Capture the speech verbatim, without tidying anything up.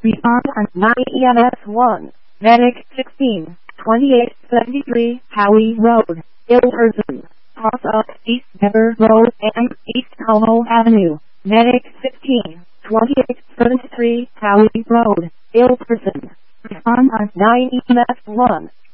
Respond on nine E M S one. Medic sixteen, twenty-eight seventy-three, Howie Road, ill person. Toss up East Never Road and East Como Avenue. Medic sixteen, twenty-eight seventy-three, Howie Road, ill person. Respond on nine E M S one.